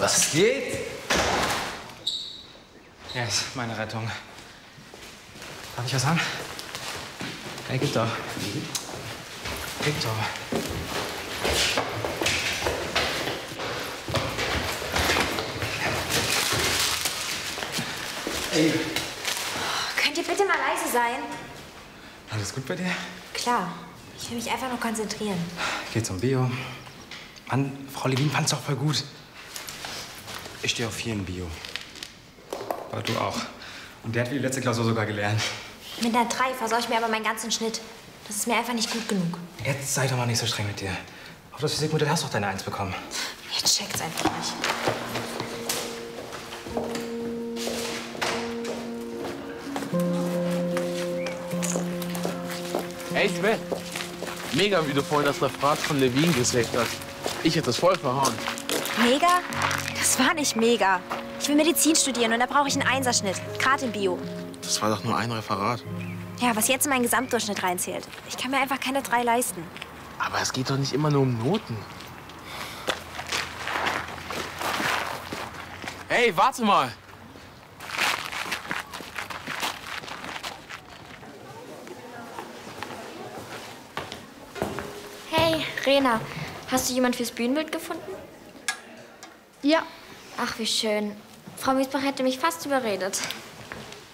Was geht? Ja, ist meine Rettung. Darf ich was haben? Hey, gib doch. Gib doch. Ey. Könnt ihr bitte mal leise sein? Alles gut bei dir? Klar. Ich will mich einfach nur konzentrieren. Geht zum Bio. Mann, Frau Levin fand's doch voll gut. Ich stehe auf vielen Bio. Aber du auch. Und der hat wie die letzte Klausur sogar gelernt. Mit einer 3 versau ich mir aber meinen ganzen Schnitt. Das ist mir einfach nicht gut genug. Jetzt sei doch mal nicht so streng mit dir. Auf das Physikmodell hast du doch deine 1 bekommen. Jetzt checkt's einfach nicht. Hey Sven, mega, wie du vorhin das Referat von Levin gesaved hast. Ich hätte das voll verhauen. Mega? Das war nicht mega. Ich will Medizin studieren und da brauche ich einen Einserschnitt. Gerade im Bio. Das war doch nur ein Referat. Ja, was jetzt in meinen Gesamtdurchschnitt reinzählt. Ich kann mir einfach keine 3 leisten. Aber es geht doch nicht immer nur um Noten. Hey, warte mal. Hey, Rena, hast du jemand fürs Bühnenbild gefunden? Ja. Ach, wie schön. Frau Miesbach hätte mich fast überredet.